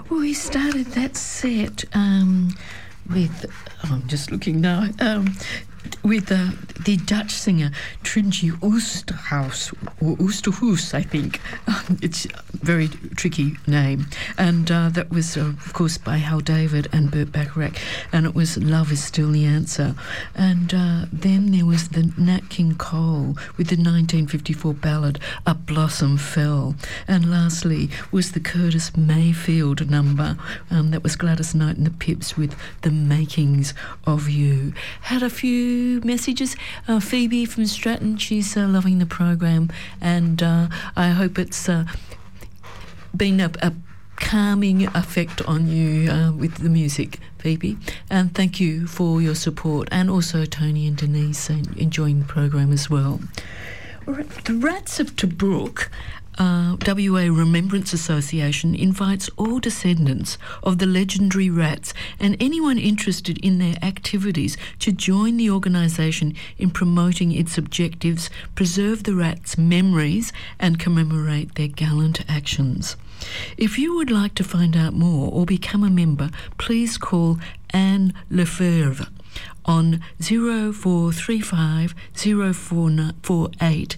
Well, we started that set with, I'm just looking now, with the Dutch singer Trintje Oosterhuis, or Oosterhuis, I think. It's a very tricky name. And that was, of course, by Hal David and Burt Bacharach. And it was Love Is Still the Answer. And then there was the Nat King Cole with the 1954 ballad A Blossom Fell. And lastly was the Curtis Mayfield number. That was Gladys Knight and the Pips with The Makings of You. Had a few messages. Phoebe from Stratton, she's loving the program, and I hope it's been a calming effect on you with the music, Phoebe. And thank you for your support, and also Tony and Denise enjoying the program as well. All right, the Rats of Tobruk WA Remembrance Association invites all descendants of the legendary rats and anyone interested in their activities to join the organisation in promoting its objectives, preserve the rats' memories and commemorate their gallant actions. If you would like to find out more or become a member, please call Anne Lefebvre on 0435 0448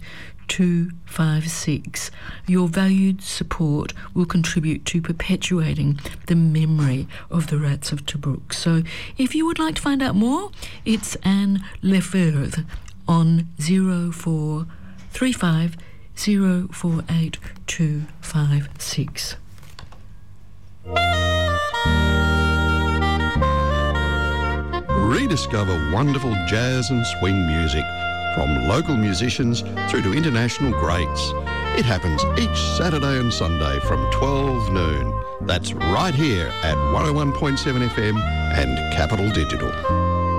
256. Your valued support will contribute to perpetuating the memory of the Rats of Tobruk. So if you would like to find out more, it's Anne Lefebvre on 0435 048 256. Rediscover wonderful jazz and swing music from local musicians through to international greats. It happens each Saturday and Sunday from 12 noon. That's right here at 101.7 FM and Capital Digital.